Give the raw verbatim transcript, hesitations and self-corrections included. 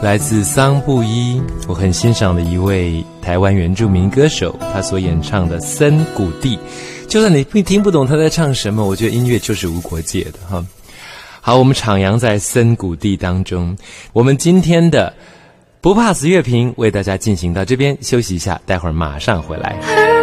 来自桑布依，我很欣赏的一位台湾原住民歌手，他所演唱的《森谷地》，就算你听不懂他在唱什么，我觉得音乐就是无国界的哈。好，我们徜徉在森谷地当中，我们今天的不怕死乐评为大家进行到这边，休息一下，待会儿马上回来。